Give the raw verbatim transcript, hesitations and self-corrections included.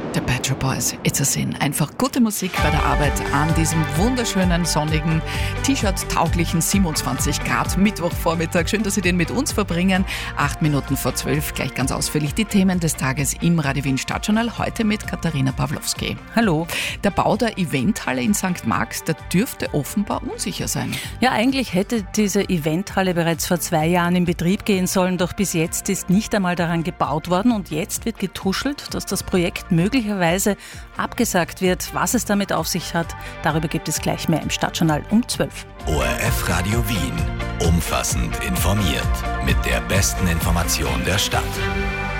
The Pet Shop Boys, It's a Sin. Einfach gute Musik bei der Arbeit an diesem wunderschönen, sonnigen, T-Shirt-tauglichen siebenundzwanzig Grad Mittwochvormittag. Schön, dass Sie den mit uns verbringen. Acht Minuten vor zwölf, gleich ganz ausführlich die Themen des Tages im Radio Wien Stadtjournal. Heute mit Katharina Pawlowski. Hallo. Der Bau der Eventhalle in Sankt Marx, der dürfte offenbar unsicher sein. Ja, eigentlich hätte diese Eventhalle bereits vor zwei Jahren in Betrieb gehen sollen, doch bis jetzt ist nicht einmal daran gebaut worden und jetzt wird getuschelt, dass das Projekt möglicherweise abgesagt wird. Was es damit auf sich hat, darüber gibt es gleich mehr im Stadtjournal um zwölf. O R F Radio Wien. Umfassend informiert. Mit der besten Information der Stadt.